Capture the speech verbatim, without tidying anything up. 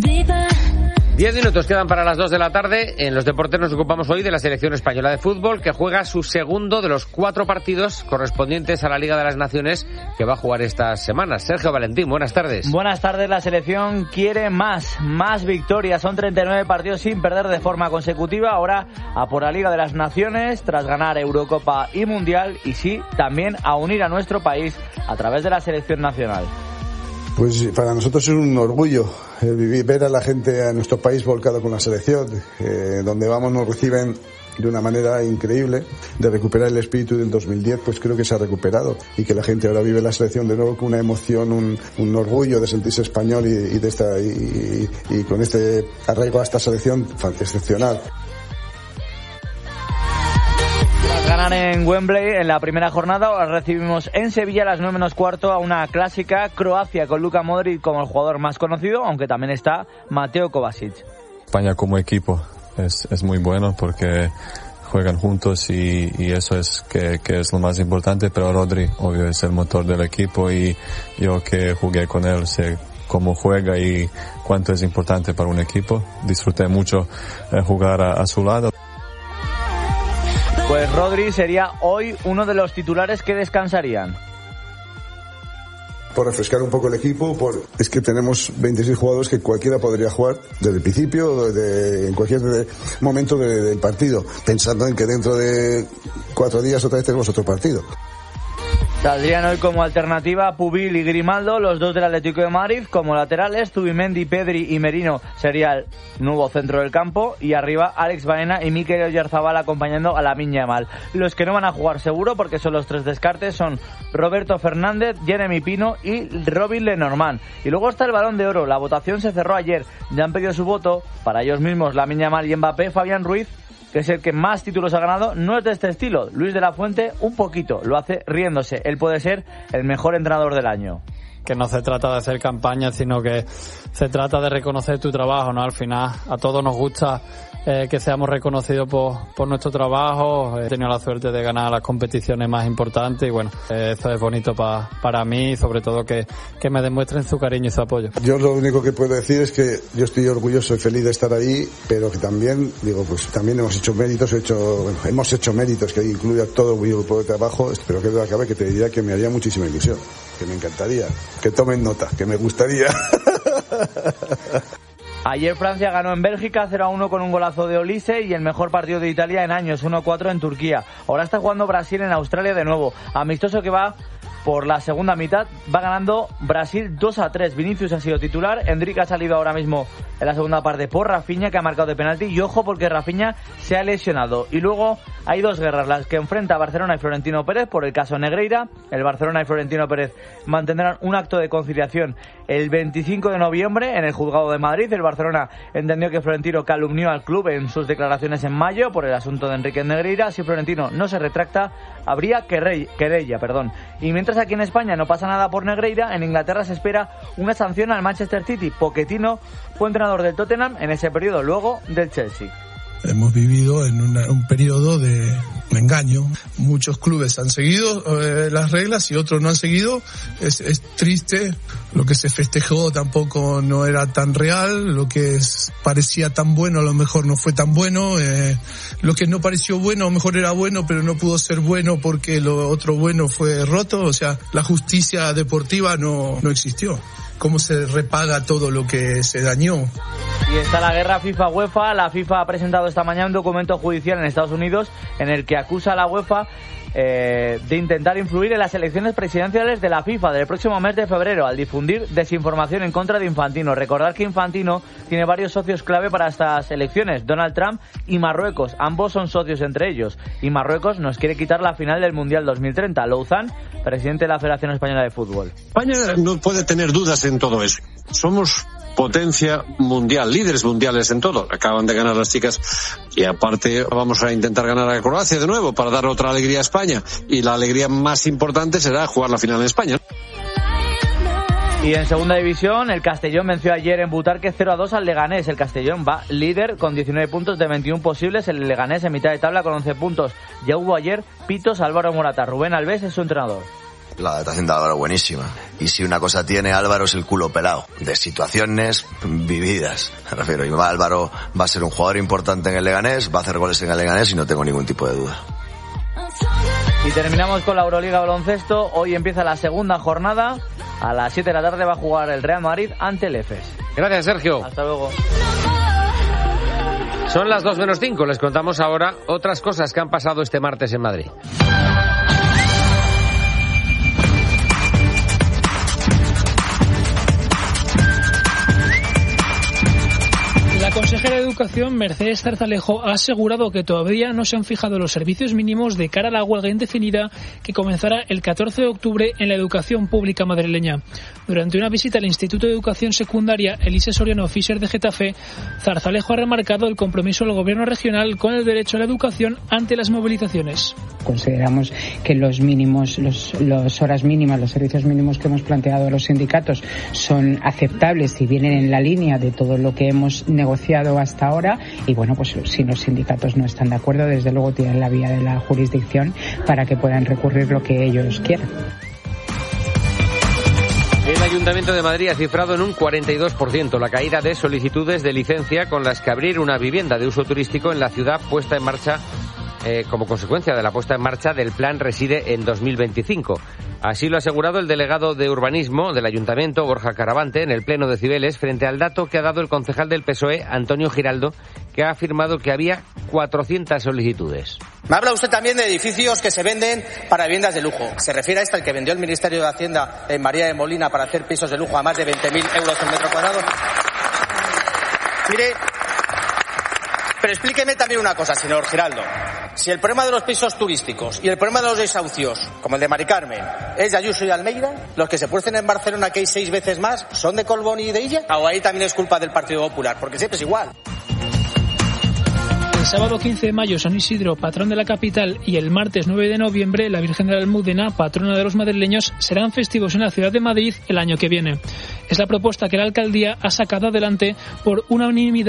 Diez minutos quedan para las dos de la tarde. En los deportes nos ocupamos hoy de la selección española de fútbol, que juega su segundo de los cuatro partidos correspondientes a la Liga de las Naciones, que va a jugar estas semanas. Sergio Valentín, buenas tardes. Buenas tardes. La selección quiere más, más victorias. Son treinta y nueve partidos sin perder de forma consecutiva. Ahora a por la Liga de las Naciones, tras ganar Eurocopa y Mundial, y sí, también a unir a nuestro país a través de la selección nacional. Pues para nosotros es un orgullo eh, vivir, ver a la gente, a nuestro país volcado con la selección. Eh, donde vamos nos reciben de una manera increíble. De recuperar el espíritu del dos mil diez, pues creo que se ha recuperado, y que la gente ahora vive la selección de nuevo con una emoción, un, un orgullo de sentirse español y, y de esta y, y, y con este arraigo a esta selección excepcional. Ganar en Wembley en la primera jornada. Recibimos en Sevilla a las nueve menos cuarto a una clásica Croacia, con Luka Modric como el jugador más conocido, aunque también está Mateo Kovacic. España como equipo es, es muy bueno porque juegan juntos y, y eso es que, que es lo más importante, pero Rodri obvio es el motor del equipo y yo que jugué con él sé cómo juega y cuánto es importante para un equipo. Disfruté mucho eh, jugar a, a su lado. Pues Rodri sería hoy uno de los titulares que descansarían. Por refrescar un poco el equipo, por es que tenemos veintiséis jugadores que cualquiera podría jugar desde el principio, de, en cualquier de, momento de, del partido, pensando en que dentro de cuatro días otra vez tenemos otro partido. Saldrían hoy como alternativa Pubil y Grimaldo, los dos del Atlético de Madrid. Como laterales, Zubimendi, Pedri y Merino sería el nuevo centro del campo. Y arriba, Alex Baena y Mikel Oyarzabal acompañando a Lamine Yamal. Los que no van a jugar seguro, porque son los tres descartes, son Roberto Fernández, Jeremy Pino y Robin Lenormand. Y luego está el Balón de Oro. La votación se cerró ayer. Ya han pedido su voto para ellos mismos Lamine Yamal y Mbappé. Fabián Ruiz, que es el que más títulos ha ganado, no es de este estilo. Luis de la Fuente, un poquito, lo hace riéndose. Él puede ser el mejor entrenador del año. Que no se trata de hacer campaña, sino que se trata de reconocer tu trabajo, ¿no? Al final, a todos nos gusta eh, que seamos reconocidos por, por nuestro trabajo. He tenido la suerte de ganar las competiciones más importantes y bueno, eh, eso es bonito pa, para mí y sobre todo que, que me demuestren su cariño y su apoyo. Yo lo único que puedo decir es que yo estoy orgulloso y feliz de estar ahí, pero que también, digo, pues también hemos hecho méritos, he hecho, bueno, hemos hecho méritos que incluye a todo mi grupo de trabajo, pero que duda cabe que te diría que me haría muchísima ilusión, que me encantaría, que tomen nota, que me gustaría. Ayer Francia ganó en Bélgica cero a uno con un golazo de Olise y el mejor partido de Italia en años, uno a cuatro en Turquía. Ahora está jugando Brasil en Australia de nuevo. Amistoso que va por la segunda mitad, va ganando Brasil dos a tres. Vinicius ha sido titular, Endrick ha salido ahora mismo en la segunda parte por Rafinha, que ha marcado de penalti, y ojo porque Rafinha se ha lesionado. Y luego hay dos guerras, las que enfrenta Barcelona y Florentino Pérez por el caso Negreira. El Barcelona y Florentino Pérez mantendrán un acto de conciliación el veinticinco de noviembre en el Juzgado de Madrid. El Barcelona entendió que Florentino calumnió al club en sus declaraciones en mayo por el asunto de Enrique Negreira. Si Florentino no se retracta, habría querella, perdón. Y mientras aquí en España no pasa nada por Negreira, en Inglaterra se espera una sanción al Manchester City. Pochettino fue entrenador del Tottenham en ese periodo, luego del Chelsea. Hemos vivido en una, un periodo de engaño. Muchos clubes han seguido eh, las reglas y otros no han seguido. Es, es triste. Lo que se festejó tampoco no era tan real. Lo que es, parecía tan bueno a lo mejor no fue tan bueno. Eh, lo que no pareció bueno a lo mejor era bueno, pero no pudo ser bueno porque lo otro bueno fue roto. O sea, la justicia deportiva no, no existió. ¿Cómo se repaga todo lo que se dañó? Y está la guerra FIFA-UEFA. La FIFA ha presentado esta mañana un documento judicial en Estados Unidos en el que acusa a la UEFA eh, de intentar influir en las elecciones presidenciales de la FIFA del próximo mes de febrero al difundir desinformación en contra de Infantino. Recordar que Infantino tiene varios socios clave para estas elecciones, Donald Trump y Marruecos. Ambos son socios entre ellos. Y Marruecos nos quiere quitar la final del Mundial dos mil treinta. Louzán, presidente de la Federación Española de Fútbol. España no puede tener dudas en todo eso. Somos potencia mundial, líderes mundiales en todo. Acaban de ganar las chicas y aparte vamos a intentar ganar a Croacia de nuevo para dar otra alegría a España. Y la alegría más importante será jugar la final en España. Y en segunda división, el Castellón venció ayer en Butarque cero a dos al Leganés. El Castellón va líder con diecinueve puntos de veintiuno posibles. El Leganés en mitad de tabla con once puntos. Ya hubo ayer pitos Álvaro Morata. Rubén Alves es su entrenador. La adaptación de Álvaro buenísima. Y si una cosa tiene Álvaro es el culo pelado, de situaciones vividas. Me refiero, y Álvaro va a ser un jugador importante en el Leganés, va a hacer goles en el Leganés y no tengo ningún tipo de duda. Y terminamos con la Euroliga baloncesto. Hoy empieza la segunda jornada. A las siete de la tarde va a jugar el Real Madrid ante el Efes. Gracias, Sergio. Hasta luego. Son las dos menos cinco. Les contamos ahora otras cosas que han pasado este martes en Madrid. La consejera de Educación, Mercedes Zarzalejo, ha asegurado que todavía no se han fijado los servicios mínimos de cara a la huelga indefinida que comenzará el catorce de octubre en la educación pública madrileña. Durante una visita al Instituto de Educación Secundaria Elise Soriano Fischer de Getafe, Zarzalejo ha remarcado el compromiso del Gobierno regional con el derecho a la educación ante las movilizaciones. Consideramos que los mínimos, los, los horas mínimas, los servicios mínimos que hemos planteado a los sindicatos son aceptables y vienen en la línea de todo lo que hemos negociado hasta ahora, y bueno, pues si los sindicatos no están de acuerdo, desde luego tienen la vía de la jurisdicción para que puedan recurrir lo que ellos quieran. El Ayuntamiento de Madrid ha cifrado en un cuarenta y dos por ciento la caída de solicitudes de licencia con las que abrir una vivienda de uso turístico en la ciudad puesta en marcha eh, como consecuencia de la puesta en marcha del Plan Reside en dos mil veinticinco. Así lo ha asegurado el delegado de Urbanismo del Ayuntamiento, Borja Caravante, en el Pleno de Cibeles, frente al dato que ha dado el concejal del P S O E, Antonio Giraldo, que ha afirmado que había cuatrocientas solicitudes. Me habla usted también de edificios que se venden para viviendas de lujo. ¿Se refiere a este, el que vendió el Ministerio de Hacienda en María de Molina para hacer pisos de lujo a más de veinte mil euros el metro cuadrado? Mire, pero explíqueme también una cosa, señor Giraldo. Si el problema de los pisos turísticos y el problema de los desahucios, como el de Mari Carmen, es de Ayuso y Almeida, los que se puestan en Barcelona, que hay seis veces más, ¿son de Colbón y de Illa? ¿O ahí también es culpa del Partido Popular? Porque siempre es igual. El sábado quince de mayo, San Isidro, patrón de la capital, y el martes nueve de noviembre, la Virgen de la Almudena, patrona de los madrileños, serán festivos en la ciudad de Madrid el año que viene. Es la propuesta que la alcaldía ha sacado adelante por unanimidad